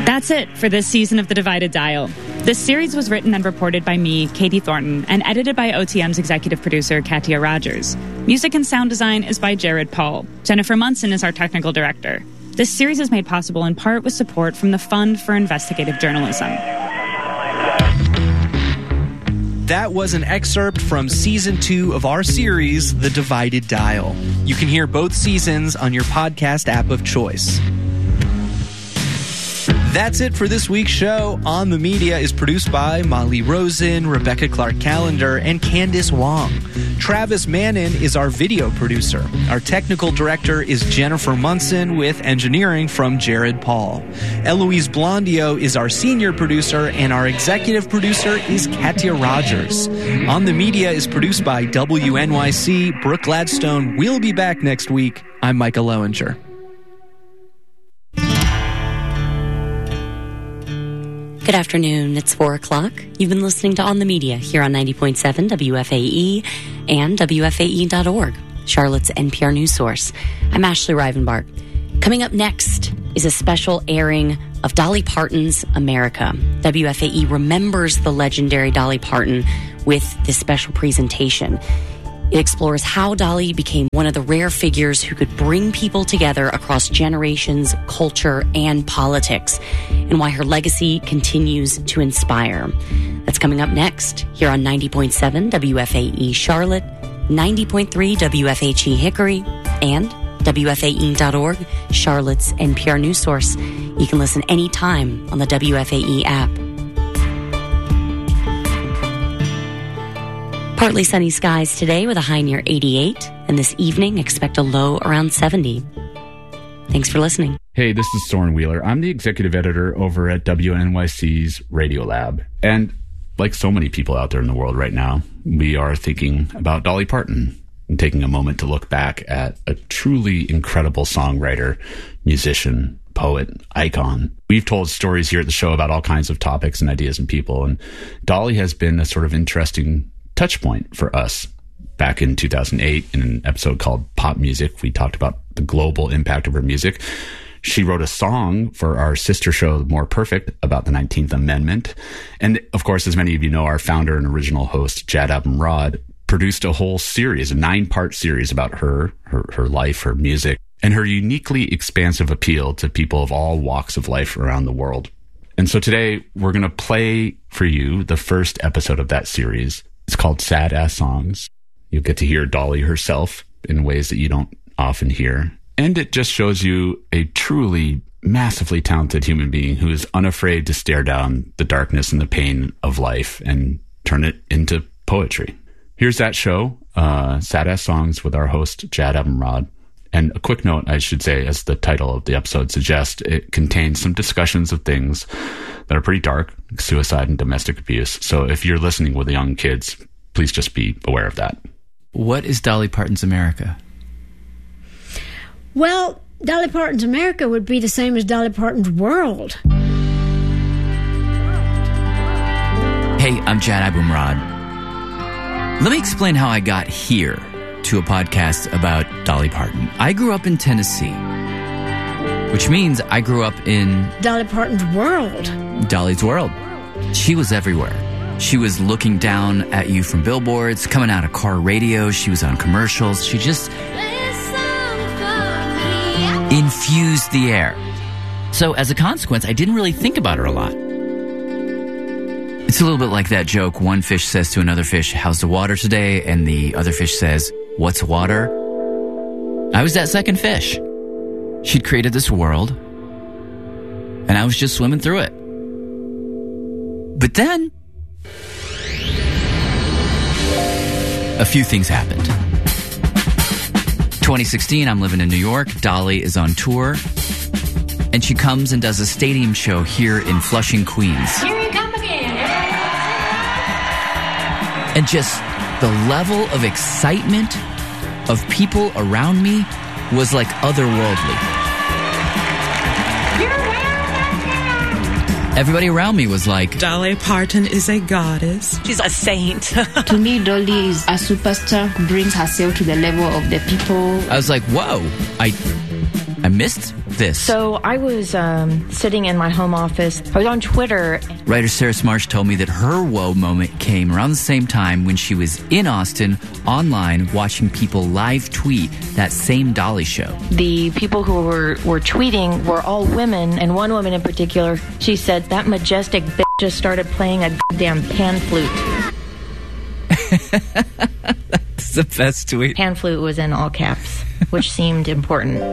That's it for this season of The Divided Dial. This series was written and reported by me, Katie Thornton, and edited by OTM's executive producer, Katia Rogers. Music and sound design is by Jared Paul. Jennifer Munson is our technical director. This series is made possible in part with support from the Fund for Investigative Journalism. That was an excerpt from Season 2 of our series, The Divided Dial. You can hear both seasons on your podcast app of choice. That's it for this week's show. On the Media is produced by Molly Rosen, Rebecca Clark-Callender, and Candice Wong. Travis Mannon is our video producer. Our technical director is Jennifer Munson, with engineering from Jared Paul. Eloise Blondio is our senior producer, and our executive producer is Katia Rogers. On the Media is produced by WNYC. Brooke Gladstone will be back next week. I'm Micah Loewinger. Good afternoon. It's 4 o'clock. You've been listening to On the Media here on 90.7 WFAE and WFAE.org, Charlotte's NPR news source. I'm Ashley Rivenbark. Coming up next is a special airing of Dolly Parton's America. WFAE remembers the legendary Dolly Parton with this special presentation. It explores how Dolly became one of the rare figures who could bring people together across generations, culture, and politics, and why her legacy continues to inspire. That's coming up next here on 90.7 WFAE Charlotte, 90.3 WFHE Hickory, and WFAE.org, Charlotte's NPR news source. You can listen anytime on the WFAE app. Partly sunny skies today with a high near 88, and this evening expect a low around 70. Thanks for listening. Hey, this is Soren Wheeler. I'm the executive editor over at WNYC's Radio Lab. And like so many people out there in the world right now, we are thinking about Dolly Parton and taking a moment to look back at a truly incredible songwriter, musician, poet, icon. We've told stories here at the show about all kinds of topics and ideas and people, and Dolly has been a sort of interesting touch point for us. Back in 2008, in an episode called Pop Music, we talked about the global impact of her music. She wrote a song for our sister show, More Perfect, about the 19th Amendment. And of course, as many of you know, our founder and original host, Jad Abumrad, produced a whole series, a 9-part series about her life, her music, and her uniquely expansive appeal to people of all walks of life around the world. And so today, we're going to play for you the first episode of that series. It's called Sad Ass Songs. You'll get to hear Dolly herself in ways that you don't often hear. And it just shows you a truly massively talented human being who is unafraid to stare down the darkness and the pain of life and turn it into poetry. Here's that show, Sad Ass Songs, with our host, Jad Abumrad. And a quick note, I should say, as the title of the episode suggests, it contains some discussions of things that are pretty dark, like suicide and domestic abuse. So if you're listening with young kids, please just be aware of that. What is Dolly Parton's America? Well, Dolly Parton's America would be the same as Dolly Parton's world. Hey, I'm Jad Abumrad. Let me explain how I got here to a podcast about Dolly Parton. I grew up in Tennessee, which means I grew up in Dolly Parton's world. Dolly's world. She was everywhere. She was looking down at you from billboards, coming out of car radio. She was on commercials. She just infused the air. So as a consequence, I didn't really think about her a lot. It's a little bit like that joke. One fish says to another fish, "How's the water today?" And the other fish says, "What's water?" I was that second fish. She'd created this world, and I was just swimming through it. But then, a few things happened. 2016, I'm living in New York. Dolly is on tour, and she comes and does a stadium show here in Flushing, Queens. Here you come again. And just the level of excitement of people around me was like otherworldly. Everybody around me was like, Dolly Parton is a goddess. She's a saint. To me, Dolly is a superstar who brings herself to the level of the people. I was like, whoa, I missed this. So I was sitting in my home office. I was on Twitter. Writer Sarah Smarsh told me that her whoa moment came around the same time when she was in Austin, online, watching people live tweet that same Dolly show. The people who were tweeting were all women, and one woman in particular, she said, that majestic bitch just started playing a goddamn pan flute. That's the best tweet. Pan flute was in all caps, which seemed important.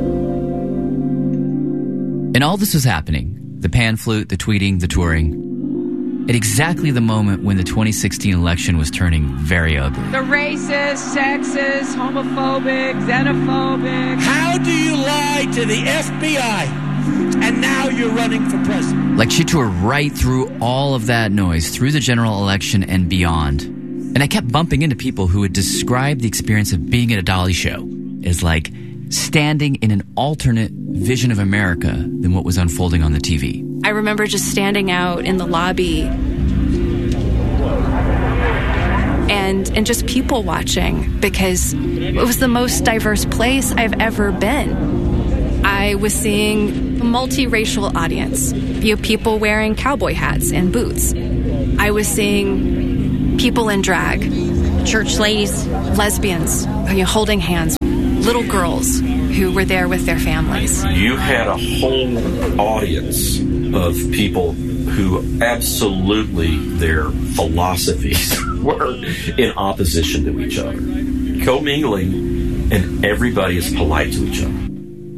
And all this was happening, the pan flute, the tweeting, the touring, at exactly the moment when the 2016 election was turning very ugly. The racist, sexist, homophobic, xenophobic. How do you lie to the FBI and now you're running for president? Like she tore right through all of that noise, through the general election and beyond. And I kept bumping into people who would describe the experience of being at a Dolly show as like standing in an alternate vision of America than what was unfolding on the TV. I remember just standing out in the lobby and just people watching because it was the most diverse place I've ever been. I was seeing a multiracial audience, people wearing cowboy hats and boots. I was seeing people in drag, church ladies, lesbians, holding hands, little girls who were there with their families. You had a whole audience of people who absolutely their philosophies were in opposition to each other, commingling, and everybody is polite to each other.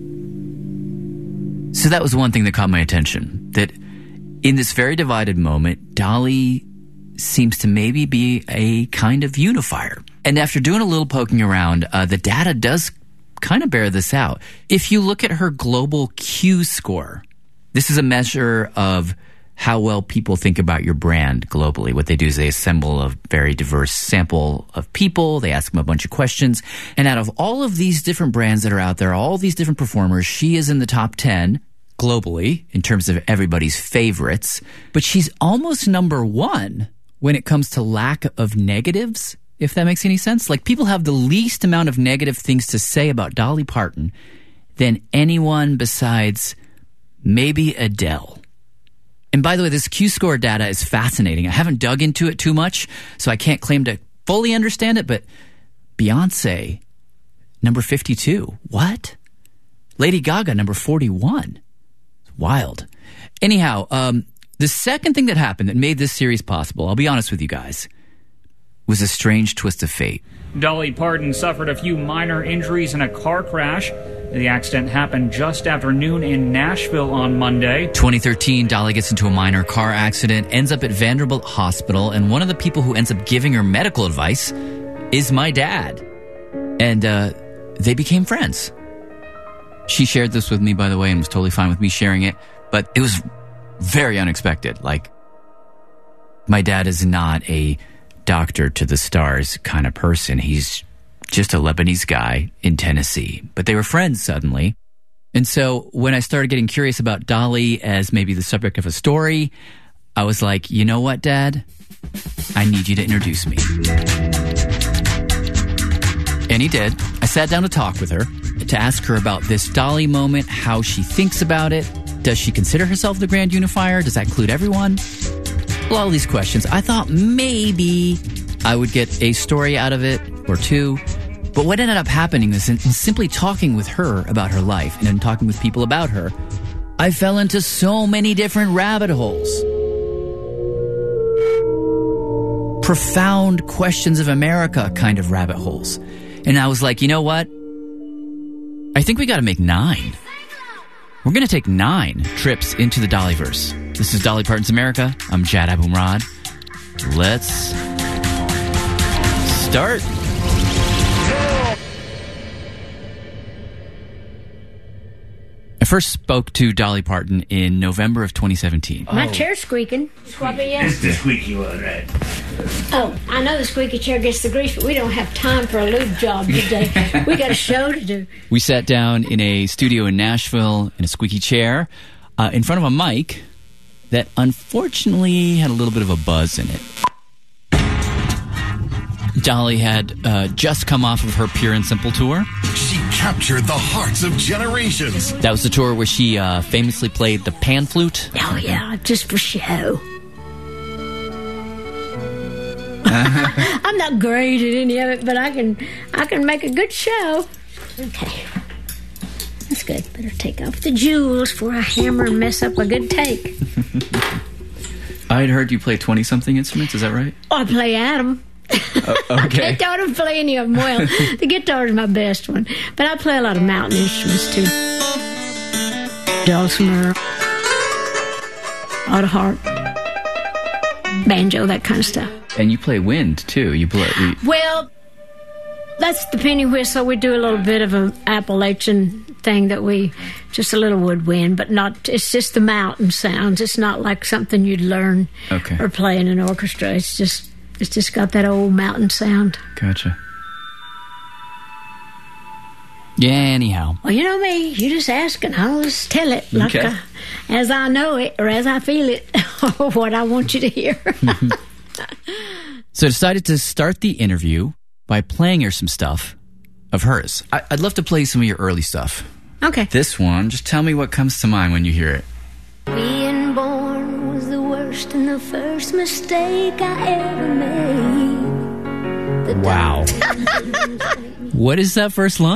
So that was one thing that caught my attention, that in this very divided moment, Dolly seems to maybe be a kind of unifier. And after doing a little poking around, the data does kind of bear this out. If you look at her global Q score, this is a measure of how well people think about your brand globally. What they do is they assemble a very diverse sample of people. They ask them a bunch of questions. And out of all of these different brands that are out there, all these different performers, she is in the top 10 globally in terms of everybody's favorites. But she's almost number one when it comes to lack of negatives, if that makes any sense. Like, people have the least amount of negative things to say about Dolly Parton than anyone besides maybe Adele. And by the way, this Q-score data is fascinating. I haven't dug into it too much, so I can't claim to fully understand it, but Beyonce, number 52. What? Lady Gaga, number 41. Wild. Anyhow, the second thing that happened that made this series possible, I'll be honest with you guys, was a strange twist of fate. Dolly Parton suffered a few minor injuries in a car crash. The accident happened just after noon in Nashville on Monday. 2013, Dolly gets into a minor car accident, ends up at Vanderbilt Hospital, and one of the people who ends up giving her medical advice is my dad. And they became friends. She shared this with me, by the way, and was totally fine with me sharing it, but it was very unexpected. Like, my dad is not a doctor to the stars kind of person. He's just a Lebanese guy in Tennessee. But they were friends suddenly. And so when I started getting curious about Dolly as maybe the subject of a story, I was like, you know what, Dad? I need you to introduce me. And he did. I sat down to talk with her, to ask her about this Dolly moment, how she thinks about it. Does she consider herself the grand unifier? Does that include everyone? A lot of these questions. I thought maybe I would get a story out of it or two. But what ended up happening is in simply talking with her about her life and in talking with people about her, I fell into so many different rabbit holes. Profound questions of America kind of rabbit holes. And I was like, you know what? I think we got to make 9. We're going to take 9 trips into the Dollyverse. This is Dolly Parton's America. I'm Jad Abumrad. Let's start. I first spoke to Dolly Parton in November of 2017. My chair's squeaking. It's the squeaky one, right? Oh, I know the squeaky chair gets the grease, but we don't have time for a lube job today. We got a show to do. We sat down in a studio in Nashville in a squeaky chair in front of a mic that unfortunately had a little bit of a buzz in it. Dolly had just come off of her Pure and Simple tour. She captured the hearts of generations. That was the tour where she famously played the pan flute. Oh, yeah, just for show. I'm not great at any of it, but I can make a good show. Okay. That's good. Better take off the jewels before I hammer and mess up a good take. I had heard you play 20-something instruments, is that right? Oh, I play Adam. Okay. I don't play any of them well. The guitar is my best one. But I play a lot of mountain instruments, too. Dulcimer, auto harp, banjo, that kind of stuff. And you play wind, too. Well, that's the penny whistle. We do a little bit of an Appalachian thing just a little woodwind, but not, it's just the mountain sounds. It's not like something you'd learn or play in an orchestra. It's just got that old mountain sound. Gotcha. Yeah, anyhow. Well, you know me. You just ask and I'll just tell it like as I know it or as I feel it or what I want you to hear. So I decided to start the interview by playing her some stuff of hers. I'd love to play some of your early stuff. Okay. This one, just tell me what comes to mind when you hear it. Being born was the worst and the first mistake I ever made. Wow. What is that first line?